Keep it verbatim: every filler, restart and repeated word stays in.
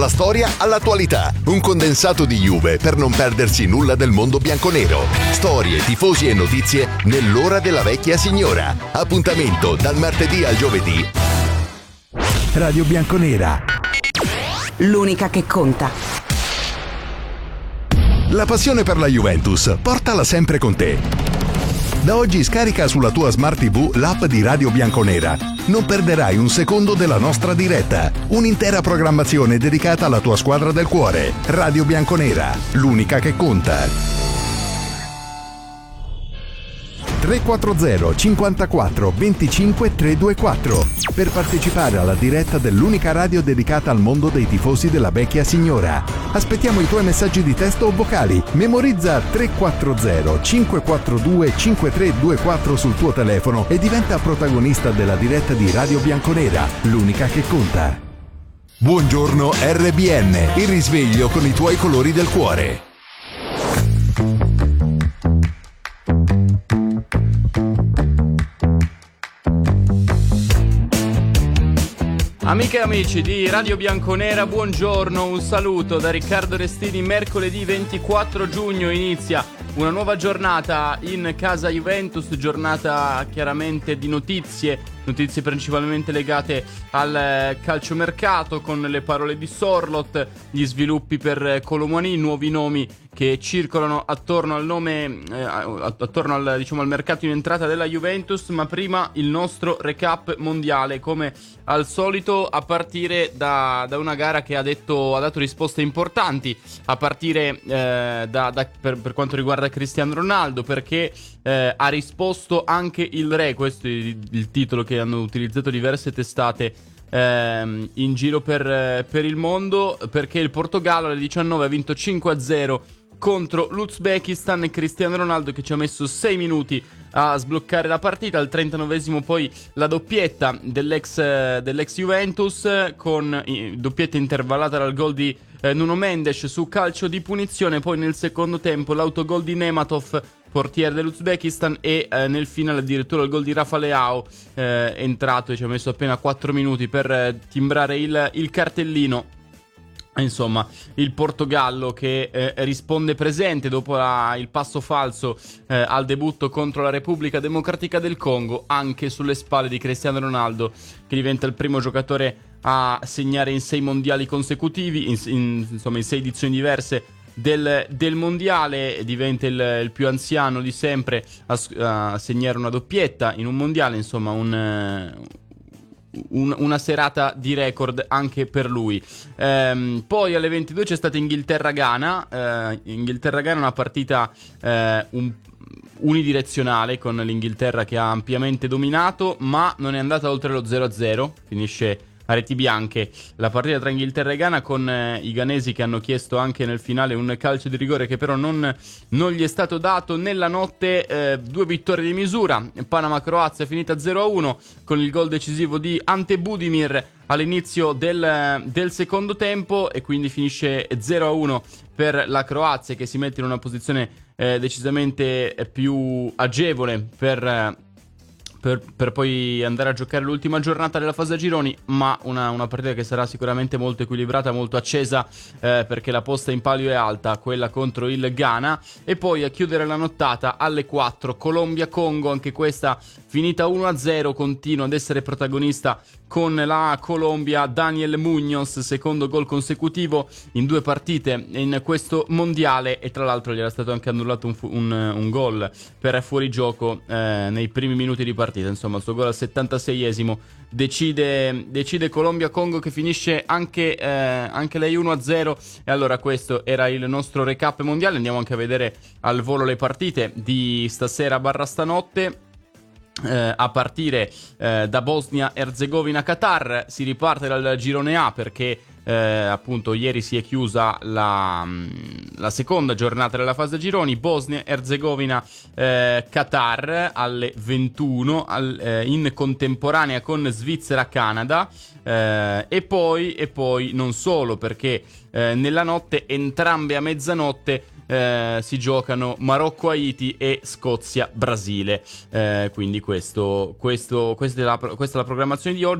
La storia all'attualità, un condensato di Juve per non perdersi nulla del mondo bianconero. Storie, tifosi e notizie nell'ora della vecchia signora. Appuntamento dal martedì al giovedì. Radio Bianconera, l'unica che conta. La passione per la Juventus, portala sempre con te. Da oggi scarica sulla tua Smart tivù l'app di Radio Bianconera. Non perderai un secondo della nostra diretta. Un'intera programmazione dedicata alla tua squadra del cuore. Radio Bianconera, l'unica che conta. tre quattro zero cinquantaquattro venticinque trecentoventiquattro per partecipare alla diretta dell'unica radio dedicata al mondo dei tifosi della vecchia signora. Aspettiamo i tuoi messaggi di testo o vocali. Memorizza tre quattro zero cinque quattro due cinque tre due quattro sul tuo telefono e diventa protagonista della diretta di Radio Bianconera, l'unica che conta. Buongiorno R B N, il risveglio con i tuoi colori del cuore. Amiche e amici di Radio Bianconera, buongiorno, un saluto da Riccardo Restini. Mercoledì ventiquattro giugno inizia una nuova giornata in casa Juventus, giornata chiaramente di notizie, notizie principalmente legate al calciomercato, con le parole di Sorloth, gli sviluppi per Colomani, nuovi nomi che circolano attorno al nome, eh, attorno al, diciamo, al mercato in entrata della Juventus. Ma prima il nostro recap mondiale, come al solito, a partire da, da una gara che ha, detto, ha dato risposte importanti, a partire eh, da, da, per, per quanto riguarda Cristiano Ronaldo, perché eh, ha risposto anche il re, questo è il, il titolo che hanno utilizzato diverse testate ehm, in giro per, per il mondo, perché il Portogallo alle diciannove ha vinto cinque a zero contro l'Uzbekistan, e Cristiano Ronaldo, che ci ha messo sei minuti a sbloccare la partita. Al trentanovesimo poi la doppietta dell'ex, dell'ex Juventus, con eh, doppietta intervallata dal gol di eh, Nuno Mendes su calcio di punizione. Poi nel secondo tempo l'autogol di Nematov, portiere dell'Uzbekistan, e eh, nel finale addirittura il gol di Rafa Leao, eh, entrato e ci ha messo appena quattro minuti per eh, timbrare il, il cartellino. Insomma, il Portogallo che eh, risponde presente dopo la, il passo falso eh, al debutto contro la Repubblica Democratica del Congo, anche sulle spalle di Cristiano Ronaldo, che diventa il primo giocatore a segnare in sei mondiali consecutivi, in, in, insomma in sei edizioni diverse del, del mondiale. Diventa il, il più anziano di sempre a, a segnare una doppietta in un mondiale. Insomma un... Un, una serata di record anche per lui. Ehm, poi alle ventidue c'è stata Inghilterra-Ghana. eh, Inghilterra-Ghana, una partita eh, un, unidirezionale, con l'Inghilterra che ha ampiamente dominato, ma non è andata oltre lo zero a zero, finisce a reti bianche la partita tra Inghilterra e Ghana, con eh, i ghanesi che hanno chiesto anche nel finale un calcio di rigore che però non, non gli è stato dato. Nella notte eh, due vittorie di misura. Panama-Croazia è finita zero a uno con il gol decisivo di Ante Budimir all'inizio del, del secondo tempo, e quindi finisce zero a uno per la Croazia, che si mette in una posizione eh, decisamente più agevole per... Eh, Per, per poi andare a giocare l'ultima giornata della fase a gironi. Ma una, una partita che sarà sicuramente molto equilibrata, molto accesa, eh, perché la posta in palio è alta, quella contro il Ghana. E poi a chiudere la nottata alle quattro Colombia-Congo, anche questa finita uno a zero. Continua ad essere protagonista con la Colombia Daniel Muñoz, secondo gol consecutivo in due partite in questo mondiale, e tra l'altro gli era stato anche annullato un, fu- un, un gol per fuorigioco eh, nei primi minuti di partita. Insomma, il suo gol al settantaseiesimo decide, decide Colombia-Congo, che finisce anche, eh, anche lei uno a zero. E allora questo era il nostro recap mondiale. Andiamo anche a vedere al volo le partite di stasera barra stanotte. Eh, a partire eh, da Bosnia-Erzegovina-Qatar. Si riparte dal girone A, perché eh, appunto ieri si è chiusa la, la seconda giornata della fase a gironi. Bosnia-Erzegovina-Qatar eh, alle ventuno al, eh, in contemporanea con Svizzera-Canada, eh, e poi e poi non solo, perché eh, nella notte, entrambe a mezzanotte, Eh, si giocano Marocco-Haiti e Scozia-Brasile. Eh, quindi questo, questo, questa, è la, questa è la programmazione di oggi.